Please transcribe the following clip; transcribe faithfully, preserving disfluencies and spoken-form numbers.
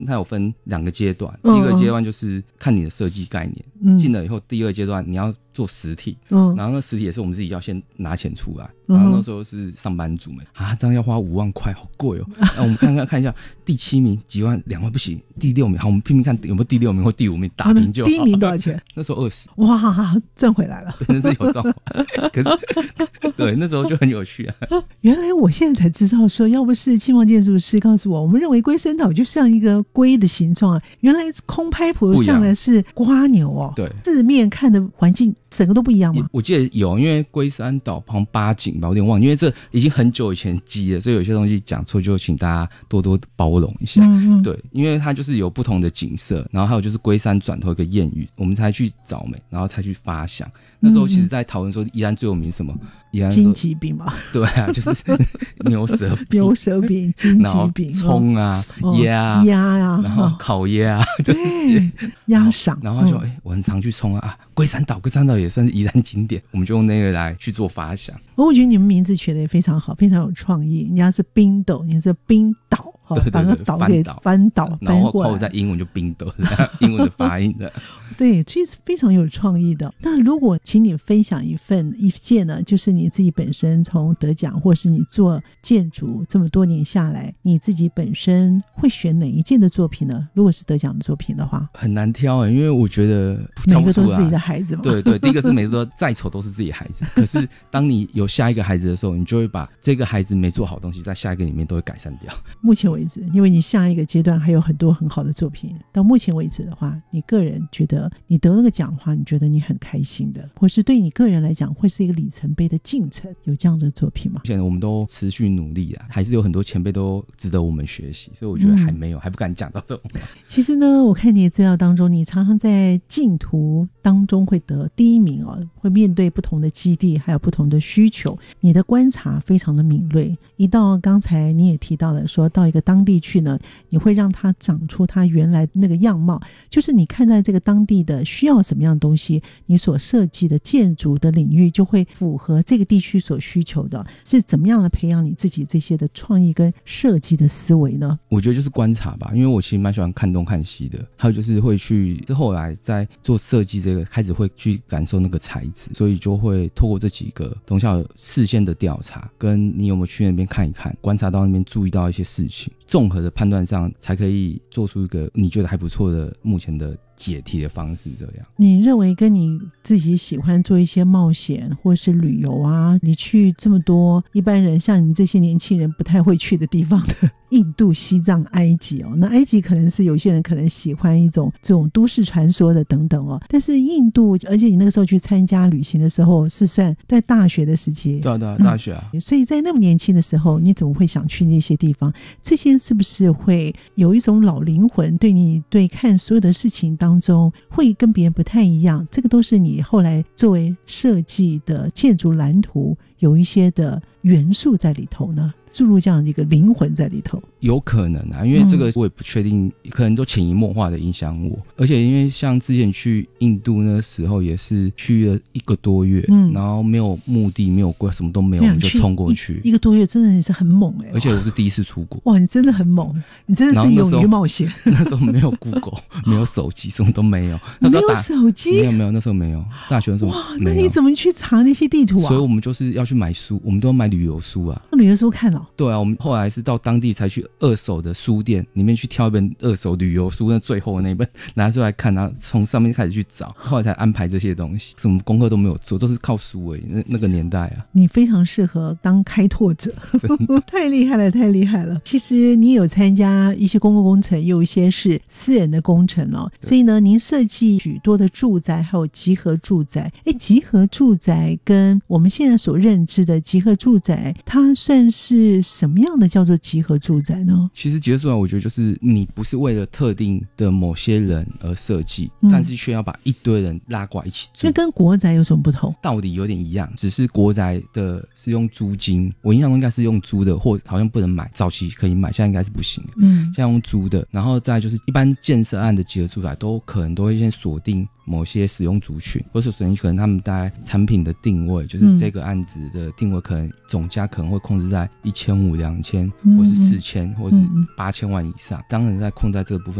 它有分两个阶段，第一个阶段就是看你的设计概念，嗯、进了以后第二阶段你要做实体，嗯、然后那实体也是我们自己要先拿钱出来，然后那时候是上班族们啊，这样要花五万块，好贵哦。那我们看看看一下，第七名几万，两万不行，第六名好，我们拼命看有没有第六名或第五名打平就好。 第一名多少钱？ 那时候二十。 哇，赚回来了， 真的是有赚回来。可是，对，那时候就很有趣啊。 原来我现在才知道说，要不是青黄建筑师告诉我，我们认为龟山岛就像一个龟的形状啊，原来空拍图上来是瓜牛哦。 对， 四面看的环境整个都不一样吗？ 我记得有，因为龟山岛好像八景吧，我有点忘了，因为这已经很久以前记了，所以有些东西讲错就请大家多多包容一下。嗯嗯，对，因为它就是有不同的景色，然后还有就是龟山转头一个谚语，我们才去找美，然后才去发想。那时候其实在讨论说宜兰最有名什么，宜兰荆棘饼嘛， 对啊，就是牛舌饼牛舌饼、荆棘饼、 葱啊、鸭鸭啊， 然后烤鸭， 对，鸭赏。 然后就哎、欸，我很常去冲啊，龟山岛，龟山岛也算是宜兰景点，我们就用那个来去做发想。 我觉得你们名字取得也非常好，非常有创意。人家是冰斗，你是冰岛， 对对对， 把那岛给翻倒， 然后后在英文就冰斗，英文的发音的。 对，其实非常有创意的。那如果请你分享一份一件呢，就是你自己本身从得奖，或是你做建筑这么多年下来，你自己本身会选哪一件的作品呢？如果是得奖的作品的话， 很难挑哎、欸，因为我觉得每个都是自己的孩子嘛。 对对，第一个是每个都再丑都是自己的孩子，可是当你有下一个孩子的时候，你就会把这个孩子没做好的东西，在下一个里面都会改善掉。 目前为止，因为你下一个阶段还有很多很好的作品，到目前为止的话，你个人觉得你得那个奖的话，你觉得你很开心的，或是对你个人来讲会是一个里程碑的进程，有这样的作品吗？ 现在我们都持续努力啊，还是有很多前辈都值得我们学习，所以我觉得还没有、嗯、还不敢讲到这种。 其实呢，我看你的资料当中，你常常在竞图当中会得第一名哦，会面对不同的基地还有不同的需求，你的观察非常的敏锐。一到刚才你也提到了说到一个当地去呢，你会让它长出它原来那个样貌，就是你看在这个当地的需要什么样的东西，你所设计的建筑的领域就会符合这个地区所需求的，是怎么样的培养你自己这些的创意跟设计的思维呢？ 我觉得就是观察吧，因为我其实蛮喜欢看东看西的，还有就是会去后来在做设计这个开始会去感受那个材质，所以就会透过这几个东西有事先的调查，跟你有没有去那边看一看，观察到那边注意到一些事情，综合的判断上才可以做出一个你觉得还不错的目前的解题的方式。这样你认为跟你自己喜欢做一些冒险或是旅游啊，你去这么多一般人像你们这些年轻人不太会去的地方的印度、西藏、埃及哦，那埃及可能是有些人可能喜欢一种这种都市传说的等等哦，但是印度，而且你那个时候去参加旅行的时候是算在大学的时期， 对啊对啊，大学啊、 嗯，所以在那么年轻的时候你怎么会想去那些地方？这些是不是会有一种老灵魂，对你对看所有的事情当中会跟别人不太一样？这个都是你后来作为设计的建筑蓝图有一些的元素在里头呢，注入这样的一个灵魂在里头。 有可能啊，因为这个我也不确定、嗯、可能都潜移默化的影响我。而且因为像之前去印度那时候也是去了一个多月、嗯、然后没有目的没有规什么都没有，我们就冲过去一, 一个多月真的是很猛哎、欸！ 而且我是第一次出国。 哇，你真的很猛，你真的是勇于冒险。 那时候没有 Google 没有手机，什么都没有。 那时候没有手机？ 没有没有，那时候没有。大学的时候哇，那你怎么去查那些地图啊？ 所以我们就是要去买书，我们都要买旅游书啊。 旅游书看了？ 对啊，我们后来是到当地才去二手的书店里面去挑一本二手旅游书，那最后的那本拿出来看，然后从上面开始去找，后来才安排这些东西，什么功课都没有做，都是靠书而已。那那个年代啊， 你非常适合当开拓者，太厉害了，太厉害了。其实你有参加一些公共工程，也有一些是私人的工程哦，所以呢，您设计许多的住宅，还有集合住宅。哎，集合住宅跟我们现在所认知的集合住宅，它算是什么样的叫做集合住宅呢？ 其实集合住宅我觉得就是你不是为了特定的某些人而设计、嗯、但是却要把一堆人拉过来一起住。 那跟国宅有什么不同？ 道理有点一样，只是国宅的是用租金，我印象中应该是用租的，或好像不能买，早期可以买，现在应该是不行的。嗯，现在用租的。然后再就是一般建设案的集合住宅都可能都会先锁定某些使用族群，或者说可能他们大概产品的定位，就是这个案子的定位可能总价可能会控制在一千五、两千，或是四千，或是八千万以上。当然在控在这个部分